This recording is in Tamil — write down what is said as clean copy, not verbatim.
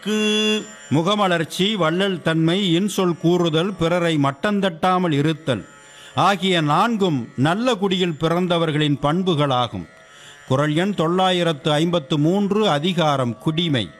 முகமலர்ச்சி, வள்ளல் தன்மை, இன்சொல் கூறுதல், பிறரை மட்டந்தட்டாமல் இருத்தல் ஆகிய 4ம் நல்ல குடியில் பிறந்தவர்களின் பண்புகளாகும். குறள் எண் 953, அதிகாரம் குடிமை.